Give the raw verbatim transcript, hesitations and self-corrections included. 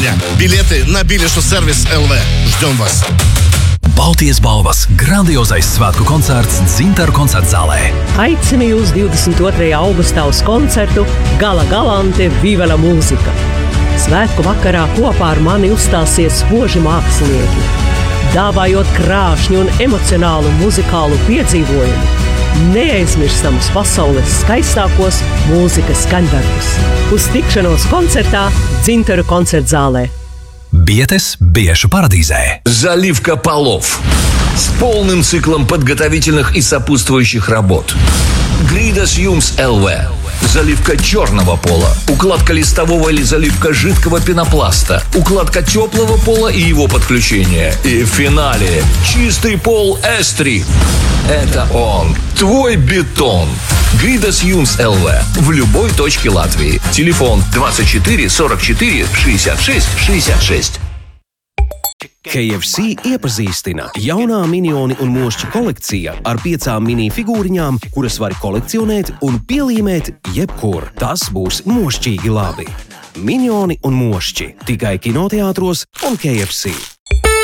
дня. Билеты на biļešu сервис эл ви. Ждем вас. Baltijas balvas grandiozais svētku koncerts Dzintaru koncertzālē. Aicinu jūs divdesmit otrajā augustā uz koncertu Gala Galante Viva la mūzika. Svētku vakarā kopā ar mani uzstāsies spoži mākslinieki, dāvājot krāšņu un emocionālu muzikālu piedzīvojumu. Neaizmirstamus pasaules skaistākos mūzikas skaņdarbus. Uz tikšanos koncertā Dzintaru koncertzālē. Бетес Бешу Парадизē. Заливка полов с полным циклом подготовительных и сопутствующих работ. Гридас Юмс эл ви. Заливка черного пола, укладка листового или заливка жидкого пенопласта, укладка теплого пола и его подключение. И в финале чистый пол Эстри. Это он, твой бетон. Гридас Юмс эл ви в любой точке Латвии. Телефон двадцать четыре сорок четыре шестьдесят шесть шестьдесят шесть. кей эф си iepazīstina jaunā minioni un mošķi kolekcija ar piecām mini figūriņām, kuras var kolekcionēt un pielīmēt jebkur. Tas būs mošķīgi labi. Minioni un mošķi tikai kinoteātros un kei ef si.